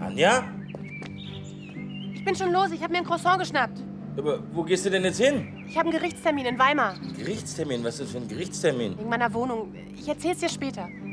Anja? Ich bin schon los, ich habe mir ein Croissant geschnappt. Aber wo gehst du denn jetzt hin? Ich habe einen Gerichtstermin in Weimar. Gerichtstermin? Was ist das für ein Gerichtstermin? Wegen meiner Wohnung. Ich erzähl's dir später.